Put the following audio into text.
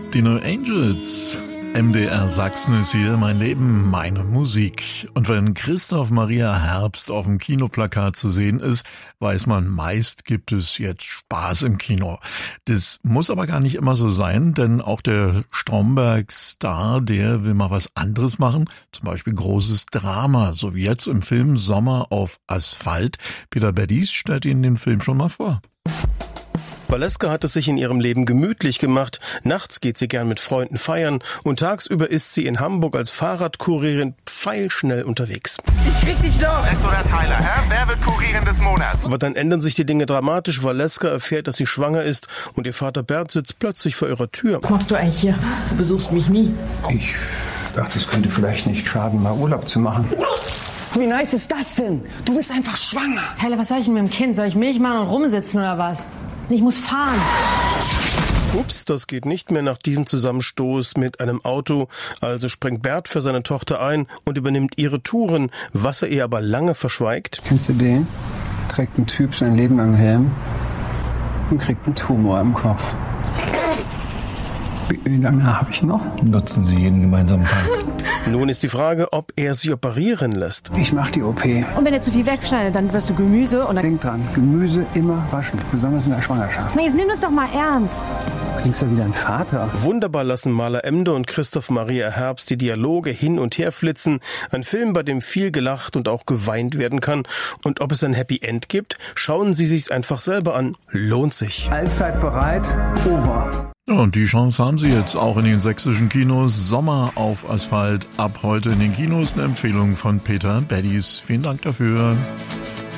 Die No Angels. MDR Sachsen ist hier, mein Leben, meine Musik. Und wenn Christoph Maria Herbst auf dem Kinoplakat zu sehen ist, weiß man, meist gibt es jetzt Spaß im Kino. Das muss aber gar nicht immer so sein, denn auch der Stromberg-Star, der will mal was anderes machen, zum Beispiel großes Drama, so wie jetzt im Film Sommer auf Asphalt. Peter Beddies stellt Ihnen den Film schon mal vor. Valeska hat es sich in ihrem Leben gemütlich gemacht. Nachts geht sie gern mit Freunden feiern und tagsüber ist sie in Hamburg als Fahrradkurierin pfeilschnell unterwegs. Ich krieg dich noch! Rex oder Tyler, hä? Wer wird Kurierin des Monats? Aber dann ändern sich die Dinge dramatisch. Valeska erfährt, dass sie schwanger ist und ihr Vater Bert sitzt plötzlich vor ihrer Tür. Was machst du eigentlich hier? Du besuchst mich nie. Ich dachte, es könnte vielleicht nicht schaden, mal Urlaub zu machen. Wie nice ist das denn? Du bist einfach schwanger. Tyler, was soll ich denn mit dem Kind? Soll ich Milch machen und rumsitzen oder was? Ich muss fahren. Ups, das geht nicht mehr nach diesem Zusammenstoß mit einem Auto. Also springt Bert für seine Tochter ein und übernimmt ihre Touren, was er ihr aber lange verschweigt. Kennst du den? Trägt ein Typ sein Leben lang Helm und kriegt einen Tumor im Kopf. Wie lange habe ich noch? Nutzen Sie jeden gemeinsamen Tag. Nun ist die Frage, ob er sich operieren lässt. Ich mache die OP. Und wenn er zu viel wegschneidet, dann wirst du Gemüse und dann... Denk dran, Gemüse immer waschen, besonders in der Schwangerschaft. Jetzt nimm das doch mal ernst. Klingst ja wie dein Vater. Wunderbar lassen Maler Emde und Christoph Maria Herbst die Dialoge hin und her flitzen. Ein Film, bei dem viel gelacht und auch geweint werden kann. Und ob es ein Happy End gibt, schauen Sie sich's einfach selber an. Lohnt sich. Allzeit bereit, over. Ja, und die Chance haben Sie jetzt auch in den sächsischen Kinos. Sommer auf Asphalt ab heute in den Kinos. Eine Empfehlung von Peter Beddies. Vielen Dank dafür.